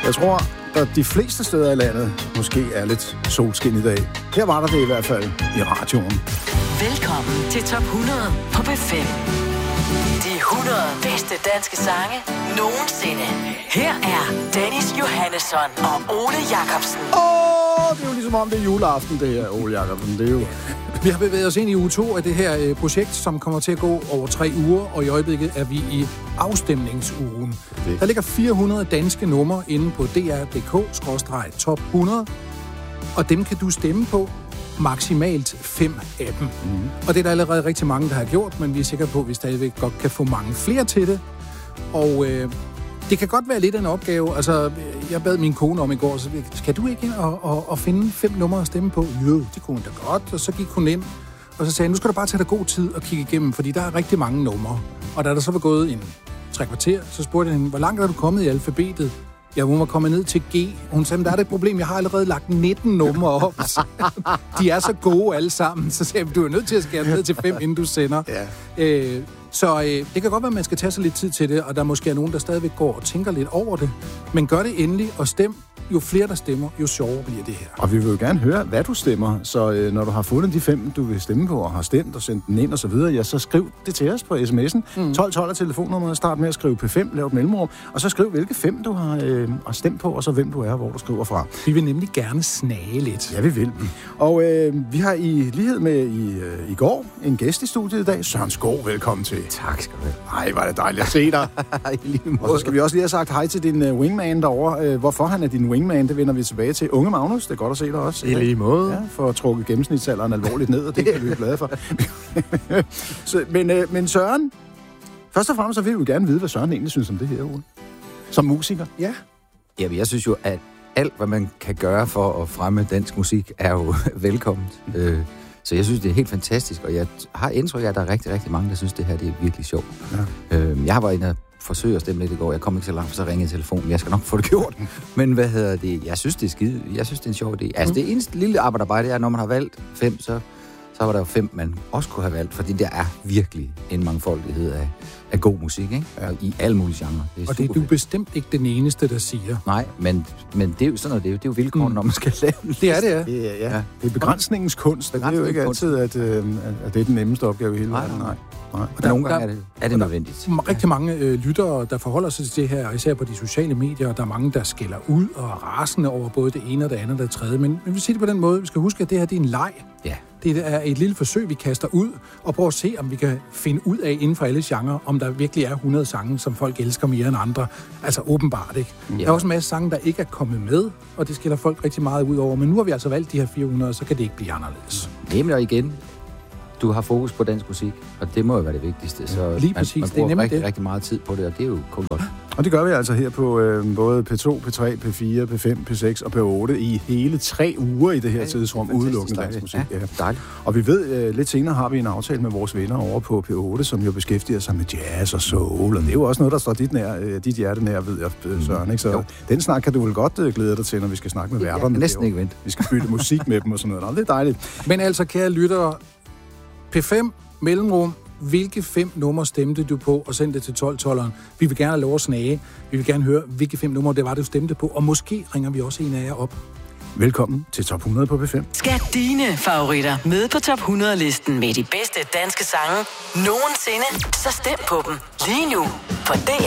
Jeg tror, at de fleste steder i landet måske er lidt solskin i dag. Her var der det i hvert fald i radioen. Velkommen til Top 100 på P5. De 100 bedste danske sange nogensinde. Her er Dennis Johannesson og Ole Jacobsen. Det er jo ligesom om det er juleaften, det her, Ole Jacobsen. Det er jo... Vi har bevæget os ind i uge 2 af det her projekt, som kommer til at gå over 3 uger, og i øjeblikket er vi i afstemningsugen. Der ligger 400 danske numre inde på dr.dk/top 100, og dem kan du stemme på. Maksimalt 5 af dem. Og det er der allerede rigtig mange, der har gjort, men vi er sikre på, at vi stadigvæk godt kan få mange flere til det. Og det kan godt være lidt af en opgave. Altså, jeg bad min kone om i går, så skal du ikke ind og finde 5 numre at stemme på? Jo, det kunne hun da godt. Og så gik hun ind, og så sagde jeg, nu skal du bare tage dig god tid og kigge igennem, fordi der er rigtig mange numre. Og da der så var gået en 3 kvarter, så spurgte jeg hende, hvor langt er du kommet i alfabetet? Ja, hun var kommet ned til G. Hun sagde, der er det et problem, jeg har allerede lagt 19 numre op. De er så gode alle sammen, så sagde jeg, du er nødt til at skære ned til 5, inden du sender. Ja. Så det kan godt være, at man skal tage sig lidt tid til det, og der måske er nogen, der stadigvæk går og tænker lidt over det. Men gør det endelig, og stem. Jo flere, der stemmer, jo sjovere bliver det her. Og vi vil jo gerne høre, hvad du stemmer. Så når du har fundet de 5, du vil stemme på, og har stemt og sendt den ind og så videre, ja, så skriv det til os på sms'en. 1212 er telefonnummeret. Start med at skrive P5, lav et mellemrum, og så skriv, hvilke 5 du har stemt på, og så hvem du er, hvor du skriver fra. Vi vil nemlig gerne snage lidt. Ja, vi vil. Og vi har i lighed med i går en gæst i studiet i dag. Søren Skov, velkommen til. Tak skal du have. Ej, var det dejligt at se dig. Og så skal vi også lige have sagt hej til din wingman derovre. Hvorfor han er din wingman, det vender vi tilbage til. Unge Magnus, det er godt at se dig også. I lige måde. Ja, for at trukke gennemsnitsalderen alvorligt ned, og det kan vi være glade for. Men Søren, først og fremmest så vil vi gerne vide, hvad Søren egentlig synes om det her, Ole. Som musiker. Ja. Jamen, jeg synes jo, at alt, hvad man kan gøre for at fremme dansk musik, er jo velkomment. Så jeg synes, det er helt fantastisk, og jeg har indtryk af, at der er rigtig, rigtig mange, der synes, det her det er virkelig sjovt. Ja. Jeg har været inde og forsøge at stemme lidt i går. Jeg kom ikke så langt, så ringede telefonen. Jeg skal nok få det gjort. Men jeg synes, det er skide. Jeg synes, det er en sjov idé. Altså, det eneste lille arbejde er, når man har valgt 5, så var der jo 5, man også kunne have valgt, fordi der er virkelig en mangfoldighed af god musik, ikke? Ja. I alle mulige genrer. Og det er du bestemt ikke den eneste, der siger. Nej, men det er jo sådan noget, det er jo vilkårene, når man skal lave det. Er det, ja. Det er begrænsningens kunst. Det er jo ikke altid, at det er den nemmeste opgave i hele verden. Nej. Og nogle gange er det nødvendigt. Der er rigtig mange lyttere, der forholder sig til det her, især på de sociale medier, og der er mange, der skælder ud og er rasende over både det ene og det andet og det tredje. Men vi vil sige det på den måde, vi skal huske, at det her det er en leg. Ja. Det er et lille forsøg, vi kaster ud, og prøver at se, om vi kan finde ud af inden for alle genrer, om der virkelig er 100 sange, som folk elsker mere end andre. Altså åbenbart, ikke? Ja. Der er også en masse sange, der ikke er kommet med, og det skiller folk rigtig meget ud over. Men nu har vi altså valgt de her 400, så kan det ikke blive anderledes. Nemlig og igen, du har fokus på dansk musik, og det må jo være det vigtigste. Så lige præcis, man bruger rigtig meget tid på det, og det er jo kun godt. Og det gør vi altså her på både P2, P3, P4, P5, P6 og P8 i hele 3 uger i det her tidsrum, udelukkende dansk musik. Ja, dejligt. Og vi ved, lidt senere har vi en aftale med vores venner over på P8, som jo beskæftiger sig med jazz og soul, og det er jo også noget, der står dit hjerte nær, ved jeg, Søren, ikke? Så jo. Den snak kan du vel godt glæde dig til, når vi skal snakke med værterne. Næsten ikke vent. Vi skal bytte musik med dem og sådan noget. Det er dejligt. Men altså, kære lyttere, P5, mellemrum, hvilke 5 numre stemte du på, og send det til 1212'eren. Vi vil gerne have lov at snage. Vi vil gerne høre, hvilke 5 numre det var, du stemte på, og måske ringer vi også en af jer op. Velkommen til Top 100 på P5. Skal dine favoritter med på Top 100-listen med de bedste danske sange nogensinde, så stem på dem lige nu på DR.